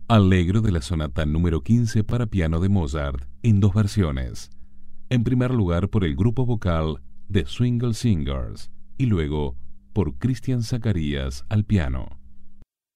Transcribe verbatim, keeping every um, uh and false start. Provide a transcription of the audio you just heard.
Allegro de la sonata número quince para piano de Mozart en dos versiones. En primer lugar por el grupo vocal The Swingle Singers y luego por Christian Zacarías al piano.